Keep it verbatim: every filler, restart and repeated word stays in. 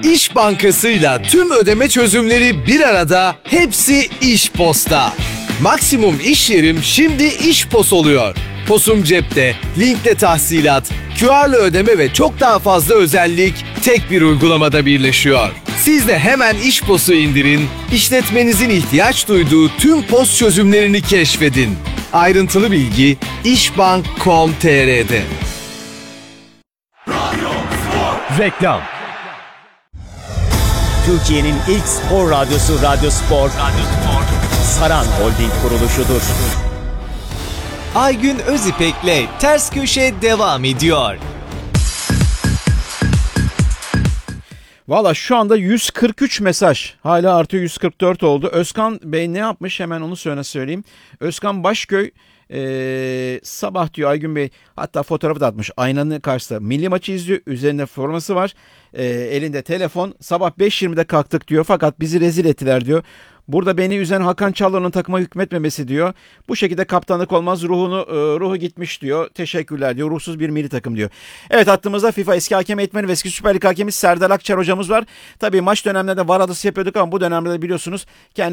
İş Bankası'yla tüm ödeme çözümleri bir arada, hepsi İş Post'ta. Maksimum iş yerim şimdi İş Post oluyor. Posum cepte, linkle tahsilat, Q R'lı ödeme ve çok daha fazla özellik tek bir uygulamada birleşiyor. Siz de hemen İş Post'u indirin, işletmenizin ihtiyaç duyduğu tüm post çözümlerini keşfedin. Ayrıntılı bilgi işbank nokta com nokta tr'de. Reklam. Türkiye'nin ilk spor radyosu Radyo Spor, Radyo Spor, Saran Holding kuruluşudur. Aygün Özipek'le Ters Köşe devam ediyor. Valla şu anda yüz kırk üç mesaj. Hala artıyor, yüz kırk dört oldu. Özkan Bey ne yapmış? Hemen onu söyle söyleyeyim. Özkan Başköy ee, sabah diyor Aygün Bey, hatta fotoğrafı da atmış. Aynanın karşısında milli maçı izliyor. Üzerinde forması var. Ee, elinde telefon. Sabah beş yirmide kalktık diyor. Fakat bizi rezil ettiler diyor. Burada beni üzen Hakan Çalhanoğlu'nun takıma hükmetmemesi diyor. Bu şekilde kaptanlık olmaz, ruhunu e, ruhu gitmiş diyor. Teşekkürler diyor. Ruhsuz bir milli takım diyor. Evet, hattımızda FIFA eski hakem eğitmeni ve eski Süper Lig hakemi Serdar Akçar hocamız var. Tabii maç dönemlerinde var adası yapıyorduk ama bu dönemde de biliyorsunuz kendi